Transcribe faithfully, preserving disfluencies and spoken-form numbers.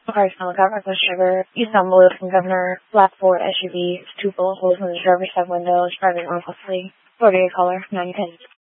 Cars on the cover with sugar. You stumbled from Governor Black Ford S U V. Two bullet holes in the driver's side window. Driving recklessly. forty-eight color, nine pins.